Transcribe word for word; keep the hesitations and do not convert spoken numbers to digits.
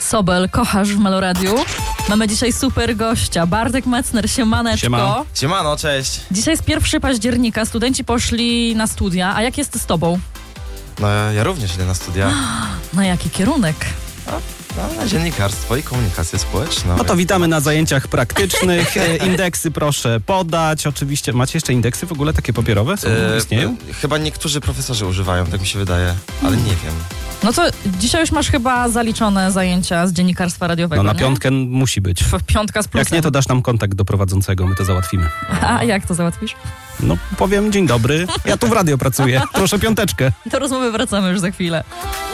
Sobel, kochasz w Meloradiu. Mamy dzisiaj super gościa, Bartek Metzner, siemaneczko. Siema. Siemano, cześć. Dzisiaj jest pierwszego października, studenci poszli na studia, a jak jest z tobą? No ja również idę na studia. Na jaki kierunek? No, na dziennikarstwo i komunikację społeczną. No to witamy na zajęciach praktycznych. E, Indeksy proszę podać. Oczywiście, macie jeszcze indeksy w ogóle takie papierowe? Są, E, istnieją? Chyba niektórzy profesorzy używają, tak mi się wydaje, ale nie wiem. No to dzisiaj już masz chyba zaliczone zajęcia z dziennikarstwa radiowego, No na nie? piątkę musi być. F- Piątka z plusem. Jak nie, to dasz nam kontakt do prowadzącego, my to załatwimy. A jak to załatwisz? No powiem, dzień dobry, ja tu w radio pracuję, proszę piąteczkę. Do rozmowy wracamy już za chwilę.